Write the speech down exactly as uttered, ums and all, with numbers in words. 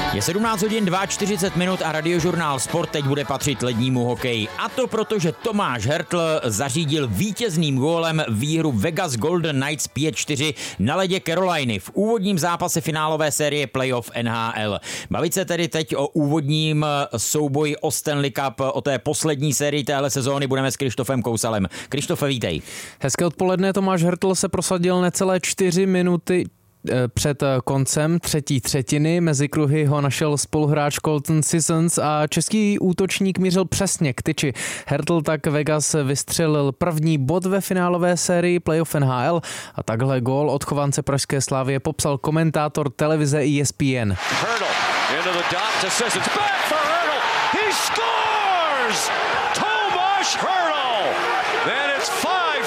Je sedmnáct hodin čtyřicet dva minut a Radiožurnál Sport teď bude patřit lednímu hokeji. A to proto, že Tomáš Hertl zařídil vítězným gólem výhru Vegas Golden Knights pět čtyři na ledě Caroliny v úvodním zápase finálové série playoff N H L. Bavit se tedy teď o úvodním souboji o Stanley Cup, o té poslední sérii téhle sezóny budeme s Krištofem Kousalem. Krištofe, vítej. Hezké odpoledne, Tomáš Hertl se prosadil necelé čtyři minuty před koncem třetí třetiny. Mezi kruhy ho našel spoluhráč Colton Sissons a český útočník mířil přesně k tyči. Hertl tak Vegas vystřelil první bod ve finálové sérii playoff N H L a takhle gól od chovance pražské Slavie popsal komentátor televize E S P N. Hertl into the dot to Sissons. Back for Hertl. He scores!